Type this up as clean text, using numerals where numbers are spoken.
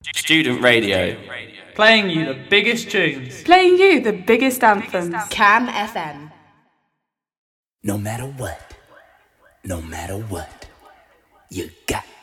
Student radio. Playing you the biggest tunes. Playing you the biggest anthems. Cam FM. No matter what, you got